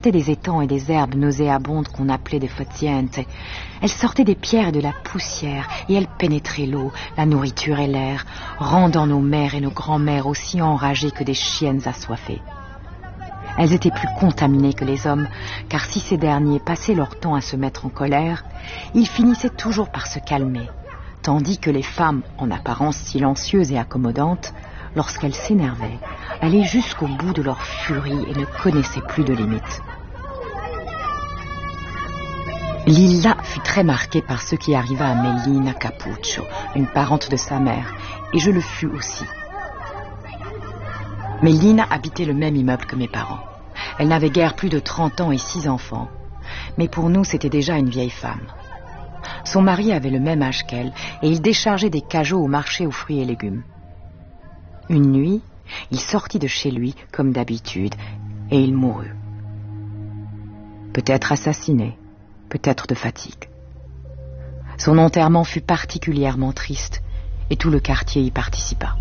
des étangs et des herbes nauséabondes qu'on appelait des fozziente. Elle sortait des pierres et de la poussière, et elle pénétrait l'eau, la nourriture et l'air, rendant nos mères et nos grands-mères aussi enragées que des chiennes assoiffées. Elles étaient plus contaminées que les hommes, car si ces derniers passaient leur temps à se mettre en colère, ils finissaient toujours par se calmer, tandis que les femmes, en apparence silencieuses et accommodantes, lorsqu'elles s'énervaient, allaient jusqu'au bout de leur furie et ne connaissaient plus de limites. Lilla fut très marquée par ce qui arriva à Mellina Capuccio, une parente de sa mère, et je le fus aussi. Mellina habitait le même immeuble que mes parents. Elle n'avait guère plus de 30 ans et 6 enfants, mais pour nous c'était déjà une vieille femme. Son mari avait le même âge qu'elle, et il déchargeait des cajots au marché aux fruits et légumes. Une nuit, il sortit de chez lui, comme d'habitude, et il mourut. Peut-être assassiné, peut-être de fatigue. Son enterrement fut particulièrement triste, et tout le quartier y participa.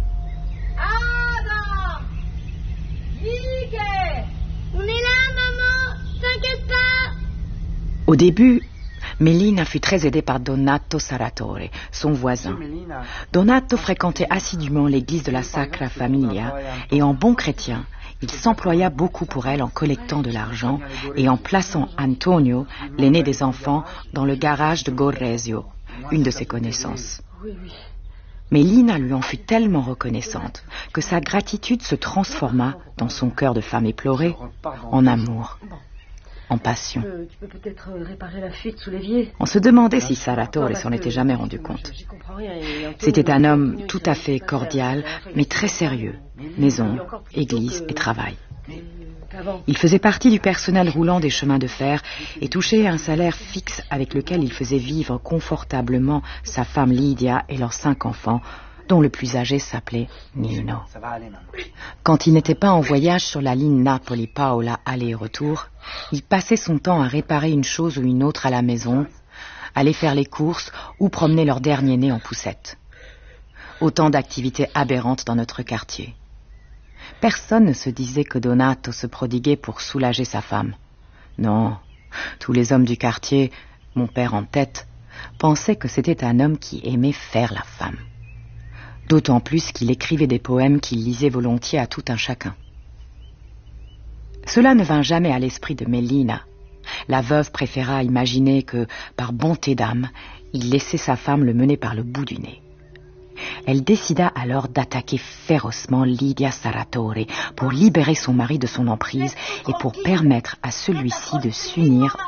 Ada! Vicky! On est là, maman! T'inquiète pas! Au début, Mellina fut très aidée par Donato Saratore, son voisin. Donato fréquentait assidûment l'église de la Sacra Famiglia et en bon chrétien, il s'employa beaucoup pour elle en collectant de l'argent et en plaçant Antonio, l'aîné des enfants, dans le garage de Gorresio, une de ses connaissances. Mellina lui en fut tellement reconnaissante que sa gratitude se transforma, dans son cœur de femme éplorée, en amour. En passion. Tu peux peut-être réparer la fuite sous l'évier. On se demandait si Saratore s'en était jamais rendu compte. C'était un homme tout à fait cordial, mais très sérieux. Maison, église et travail. Il faisait partie du personnel roulant des chemins de fer et touchait un salaire fixe avec lequel il faisait vivre confortablement sa femme Lydia et leurs 5 enfants, dont le plus âgé s'appelait Nino. Quand il n'était pas en voyage sur la ligne Napoli-Paola aller et retour, il passait son temps à réparer une chose ou une autre à la maison, aller faire les courses ou promener leur dernier-né en poussette. Autant d'activités aberrantes dans notre quartier. Personne ne se disait que Donato se prodiguait pour soulager sa femme. Non, tous les hommes du quartier, mon père en tête, pensaient que c'était un homme qui aimait faire la femme. D'autant plus qu'il écrivait des poèmes qu'il lisait volontiers à tout un chacun. Cela ne vint jamais à l'esprit de Mellina. La veuve préféra imaginer que, par bonté d'âme, il laissait sa femme le mener par le bout du nez. Elle décida alors d'attaquer férocement Lydia Saratore pour libérer son mari de son emprise et pour permettre à celui-ci de s'unir